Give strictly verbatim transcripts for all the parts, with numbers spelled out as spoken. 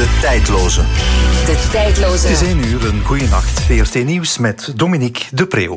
De tijdloze. De tijdloze. Het is één uur, een goeie nacht. V R T Nieuws met Dominique de Preeuw.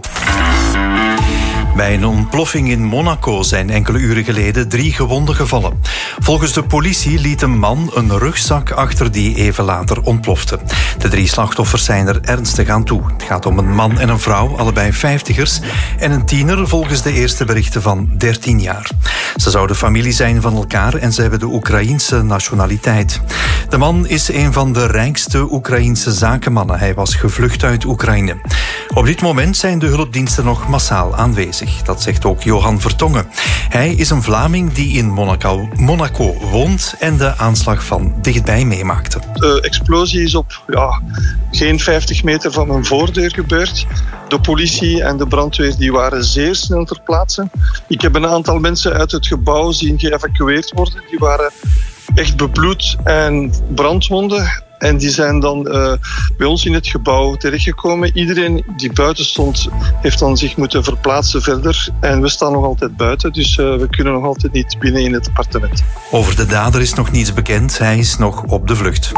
Bij een ontploffing in Monaco zijn enkele uren geleden drie gewonden gevallen. Volgens de politie liet een man een rugzak achter die even later ontplofte. De drie slachtoffers zijn er ernstig aan toe. Het gaat om een man en een vrouw, allebei vijftigers, en een tiener volgens de eerste berichten van dertien jaar. Ze zouden familie zijn van elkaar en ze hebben de Oekraïense nationaliteit. De man is een van de rijkste Oekraïense zakenmannen. Hij was gevlucht uit Oekraïne. Op dit moment zijn de hulpdiensten nog massaal aanwezig. Dat zegt ook Johan Vertongen. Hij is een Vlaming die in Monaco, Monaco woont en de aanslag van dichtbij meemaakte. De explosie is op ja, geen vijftig meter van mijn voordeur gebeurd. De politie en de brandweer die waren zeer snel ter plaatse. Ik heb een aantal mensen uit het gebouw zien geëvacueerd worden. Die waren echt bebloed en brandwonden. En die zijn dan uh, bij ons in het gebouw terechtgekomen. Iedereen die buiten stond, heeft dan zich moeten verplaatsen verder. En we staan nog altijd buiten, dus uh, we kunnen nog altijd niet binnen in het appartement. Over de dader is nog niets bekend. Hij is nog op de vlucht.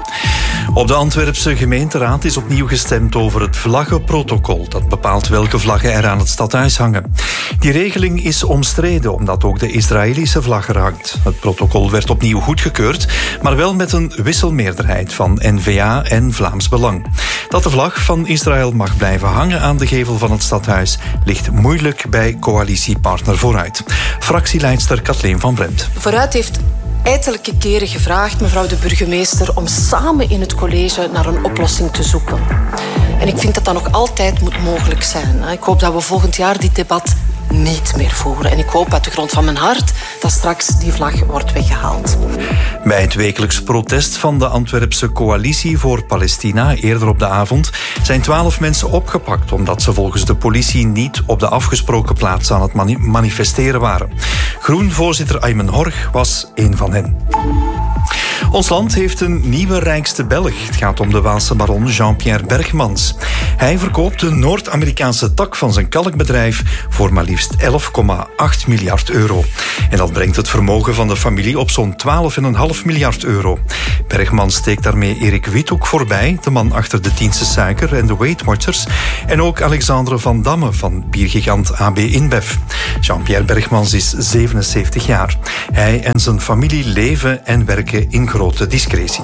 Op de Antwerpse gemeenteraad is opnieuw gestemd over het vlaggenprotocol. Dat bepaalt welke vlaggen er aan het stadhuis hangen. Die regeling is omstreden, omdat ook de Israëlische vlag er hangt. Het protocol werd opnieuw goedgekeurd, maar wel met een wisselmeerderheid van N V A en Vlaams Belang. Dat de vlag van Israël mag blijven hangen aan de gevel van het stadhuis ligt moeilijk bij coalitiepartner Vooruit. Fractieleidster Kathleen van Bremt. Vooruit heeft ettelijke keren gevraagd, mevrouw de burgemeester, om samen in het college naar een oplossing te zoeken. En ik vind dat dat nog altijd moet mogelijk zijn. Ik hoop dat we volgend jaar dit debat niet meer voeren. En ik hoop uit de grond van mijn hart dat straks die vlag wordt weggehaald. Bij het wekelijks protest van de Antwerpse Coalitie voor Palestina eerder op de avond zijn twaalf mensen opgepakt omdat ze volgens de politie niet op de afgesproken plaats aan het mani- manifesteren waren. Groen-voorzitter Aymen Horg was één van hen. Ons land heeft een nieuwe rijkste Belg. Het gaat om de Waalse baron Jean-Pierre Bergmans. Hij verkoopt de Noord-Amerikaanse tak van zijn kalkbedrijf voor maar liefst elf komma acht miljard euro. En dat brengt het vermogen van de familie op zo'n twaalf komma vijf miljard euro. Bergmans steekt daarmee Erik Withoek voorbij, de man achter de Tiense Suiker en de Weight Watchers, en ook Alexandre Van Damme van biergigant A B InBev. Jean-Pierre Bergmans is zevenenzeventig jaar. Hij en zijn familie leven en werken in grote discretie.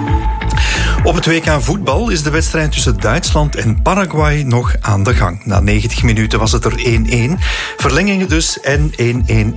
Op het W K voetbal is de wedstrijd tussen Duitsland en Paraguay nog aan de gang. Na negentig minuten was het er één-één. Verlengingen dus en één-één